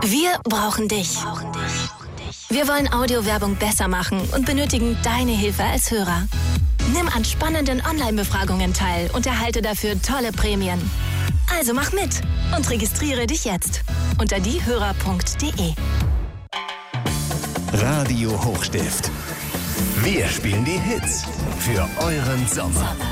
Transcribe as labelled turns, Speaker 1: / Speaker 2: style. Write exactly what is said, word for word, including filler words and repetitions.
Speaker 1: Wir brauchen dich. Wir wollen Audiowerbung besser machen und benötigen deine Hilfe als Hörer. Nimm an spannenden Online-Befragungen teil und erhalte dafür tolle Prämien. Also mach mit und registriere dich jetzt unter diehörer punkt de.
Speaker 2: Radio Hochstift. Wir spielen die Hits für euren Sommer.